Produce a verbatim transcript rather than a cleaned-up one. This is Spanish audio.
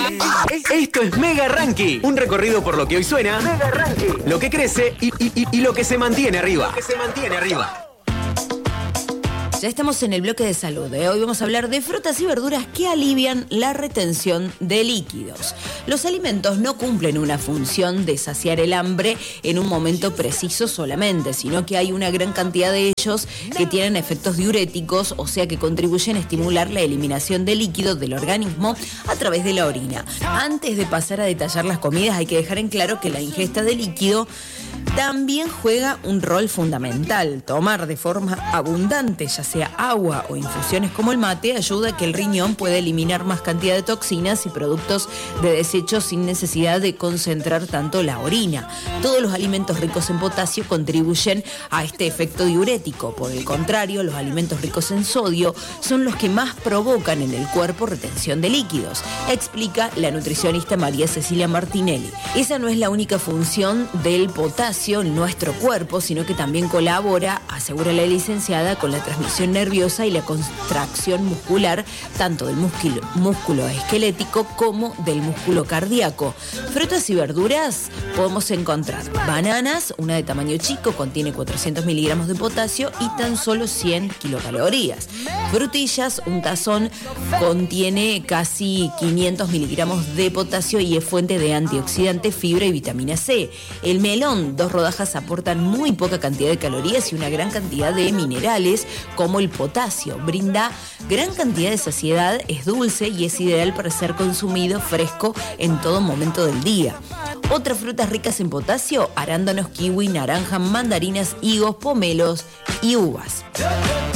Esto es Mega Ranking, un recorrido por lo que hoy suena, Mega Ranking, lo que crece y, y, y, y lo que se mantiene arriba. Lo que se mantiene arriba. Ya estamos en el bloque de salud. ¿eh? Hoy vamos a hablar de frutas y verduras que alivian la retención de líquidos. Los alimentos no cumplen una función de saciar el hambre en un momento preciso solamente, sino que hay una gran cantidad de ellos que tienen efectos diuréticos, o sea que contribuyen a estimular la eliminación de líquidos del organismo a través de la orina. Antes de pasar a detallar las comidas, hay que dejar en claro que la ingesta de líquido también juega un rol fundamental. Tomar de forma abundante, ya sea agua o infusiones como el mate, ayuda a que el riñón pueda eliminar más cantidad de toxinas y productos de desecho sin necesidad de concentrar tanto la orina. Todos los alimentos ricos en potasio contribuyen a este efecto diurético. Por el contrario, los alimentos ricos en sodio son los que más provocan en el cuerpo retención de líquidos, explica la nutricionista María Cecilia Martinelli. Esa no es la única función del potasio en nuestro cuerpo, sino que también colabora, asegura la licenciada, con la transmisión nerviosa y la contracción muscular, tanto del músculo, músculo esquelético como del músculo cardíaco. Frutas y verduras podemos encontrar bananas, una de tamaño chico, contiene cuatrocientos miligramos de potasio y tan solo cien kilocalorías. Frutillas, un tazón, contiene casi quinientos miligramos de potasio y es fuente de antioxidante, fibra y vitamina C. El melón, dos rodajas, aportan muy poca cantidad de calorías y una gran cantidad de minerales como el potasio. Brinda gran cantidad de saciedad, es dulce y es ideal para ser consumido fresco en todo momento del día. Otras frutas ricas en potasio: arándanos, kiwi, naranja, mandarinas, higos, pomelos y uvas.